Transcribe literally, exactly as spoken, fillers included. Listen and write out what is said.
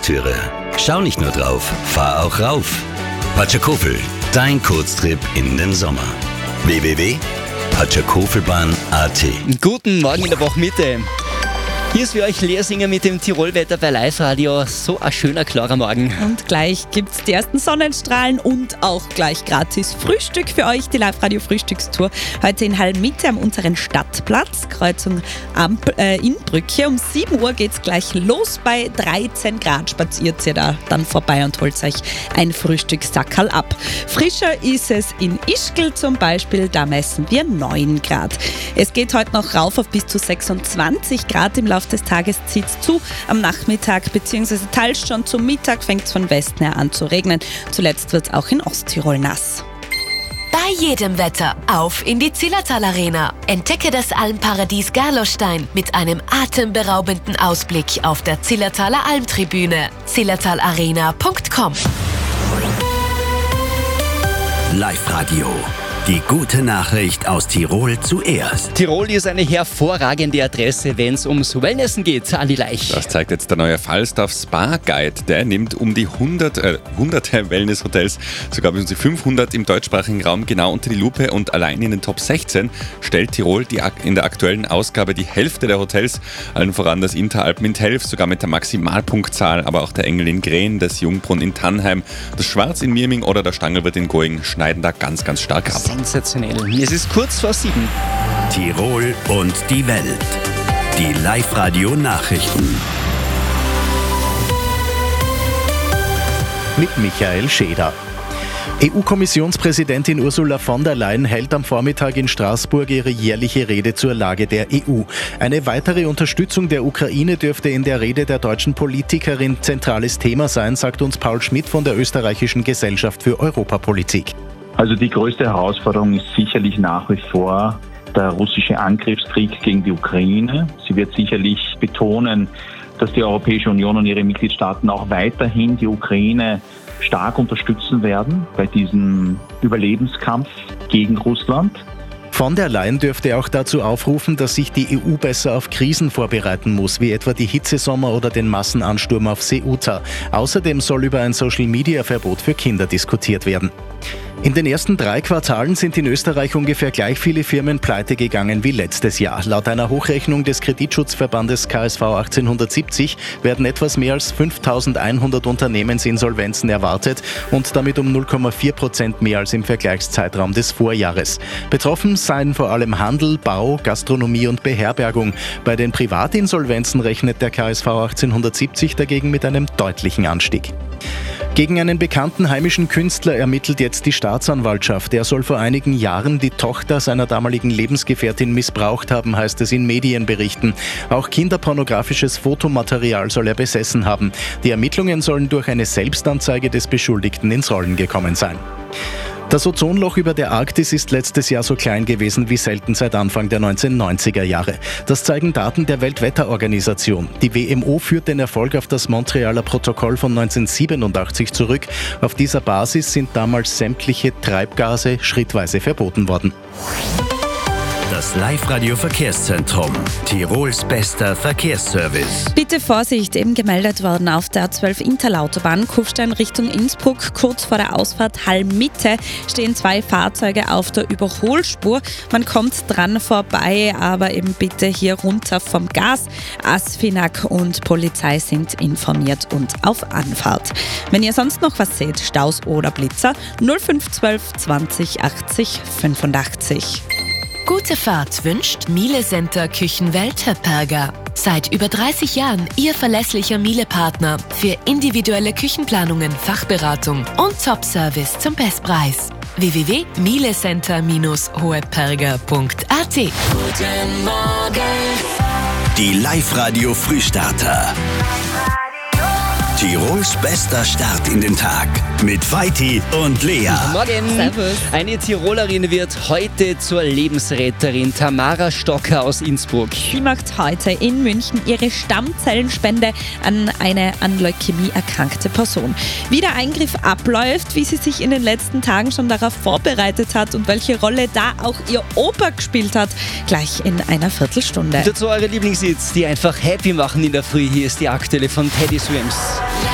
Haustüre. Schau nicht nur drauf, fahr auch rauf. Patschakofel, dein Kurztrip in den Sommer. w w w punkt patschakofel-bahn punkt a t. Guten Morgen in der Wochmitte. Hier ist für euch Leersinger mit dem Tirolwetter bei Live Radio. So ein schöner, klarer Morgen. Und gleich gibt's die ersten Sonnenstrahlen und auch gleich gratis Frühstück für euch. Die Live Radio Frühstückstour heute in Hallmitte am unteren Stadtplatz, Kreuzung Ampl, äh, Innbrücke. Um sieben Uhr geht's gleich los. Bei dreizehn Grad spaziert ihr da dann vorbei und holt euch ein Frühstückssackerl ab. Frischer ist es in Ischgl zum Beispiel, da messen wir neun Grad. Es geht heute noch rauf auf bis zu sechsundzwanzig Grad. Im Laufe des Tages zieht es zu. Am Nachmittag bzw. teils schon zum Mittag fängt es von Westen her an zu regnen. Zuletzt wird es auch in Osttirol nass. Bei jedem Wetter auf in die Zillertal Arena. Entdecke das Almparadies Gerlostein mit einem atemberaubenden Ausblick auf der Zillertaler Almtribüne. zillertal arena punkt com. Live Radio. Die gute Nachricht aus Tirol zuerst. Tirol ist eine hervorragende Adresse, wenn es ums Wellnessen geht, Andi Leich. Das zeigt jetzt der neue Falstaff Spa Guide. Der nimmt um die hundert, äh, hunderte Wellness-Hotels, sogar bis zu fünfhundert im deutschsprachigen Raum, genau unter die Lupe. Und allein in den Top sechzehn stellt Tirol die, in der aktuellen Ausgabe die Hälfte der Hotels, allen voran das Interalpen in Telf, sogar mit der Maximalpunktzahl, aber auch der Engel in Gren, das Jungbrunn in Tannheim, das Schwarz in Mirming oder der Stangelwirt in Going schneiden da ganz, ganz stark ab. Sensationell. Es ist kurz vor sieben. Tirol und die Welt. Die Live-Radio-Nachrichten. Mit Michael Scheder. E U-Kommissionspräsidentin Ursula von der Leyen hält am Vormittag in Straßburg ihre jährliche Rede zur Lage der E U. Eine weitere Unterstützung der Ukraine dürfte in der Rede der deutschen Politikerin zentrales Thema sein, sagt uns Paul Schmidt von der Österreichischen Gesellschaft für Europapolitik. Also die größte Herausforderung ist sicherlich nach wie vor der russische Angriffskrieg gegen die Ukraine. Sie wird sicherlich betonen, dass die Europäische Union und ihre Mitgliedstaaten auch weiterhin die Ukraine stark unterstützen werden bei diesem Überlebenskampf gegen Russland. Von der Leyen dürfte auch dazu aufrufen, dass sich die E U besser auf Krisen vorbereiten muss, wie etwa die Hitzesommer oder den Massenansturm auf Ceuta. Außerdem soll über ein Social-Media-Verbot für Kinder diskutiert werden. In den ersten drei Quartalen sind in Österreich ungefähr gleich viele Firmen pleite gegangen wie letztes Jahr. Laut einer Hochrechnung des Kreditschutzverbandes K S V achtzehnhundertsiebzig werden etwas mehr als fünftausendeinhundert Unternehmensinsolvenzen erwartet und damit um null Komma vier Prozent mehr als im Vergleichszeitraum des Vorjahres. Betroffen seien vor allem Handel, Bau, Gastronomie und Beherbergung. Bei den Privatinsolvenzen rechnet der K S V achtzehnhundertsiebzig dagegen mit einem deutlichen Anstieg. Gegen einen bekannten heimischen Künstler ermittelt jetzt die Staatsanwaltschaft. Er soll vor einigen Jahren die Tochter seiner damaligen Lebensgefährtin missbraucht haben, heißt es in Medienberichten. Auch kinderpornografisches Fotomaterial soll er besessen haben. Die Ermittlungen sollen durch eine Selbstanzeige des Beschuldigten ins Rollen gekommen sein. Das Ozonloch über der Arktis ist letztes Jahr so klein gewesen wie selten seit Anfang der neunzehnhundertneunziger Jahre. Das zeigen Daten der Weltwetterorganisation. Die W M O führt den Erfolg auf das Montrealer Protokoll von neunzehnhundertsiebenundachtzig zurück. Auf dieser Basis sind damals sämtliche Treibgase schrittweise verboten worden. Das Live-Radio-Verkehrszentrum. Tirols bester Verkehrsservice. Bitte Vorsicht, eben gemeldet worden auf der A zwölf Interlautobahn, Kufstein Richtung Innsbruck. Kurz vor der Ausfahrt Hallmitte stehen zwei Fahrzeuge auf der Überholspur. Man kommt dran vorbei, aber eben bitte hier runter vom Gas. ASFINAG und Polizei sind informiert und auf Anfahrt. Wenn ihr sonst noch was seht, Staus oder Blitzer, null fünf zwölf zwanzig achtzig fünfundachtzig. Gute Fahrt wünscht Miele Center Küchenwelt Höpperger. Seit über dreißig Jahren Ihr verlässlicher Miele-Partner für individuelle Küchenplanungen, Fachberatung und Top-Service zum Bestpreis. w w w punkt mielecenter Bindestrich hoheperger punkt a t. Guten Morgen. Die Live-Radio Frühstarter. Tirols bester Start in den Tag mit Vaiti und Lea. Morgen. Servus. Eine Tirolerin wird heute zur Lebensretterin. Tamara Stocker aus Innsbruck. Sie macht heute in München ihre Stammzellenspende an eine an Leukämie erkrankte Person. Wie der Eingriff abläuft, wie sie sich in den letzten Tagen schon darauf vorbereitet hat und welche Rolle da auch ihr Opa gespielt hat, gleich in einer Viertelstunde. Dazu eure Lieblingshits, die einfach happy machen in der Früh. Hier ist die aktuelle von Teddy Swims.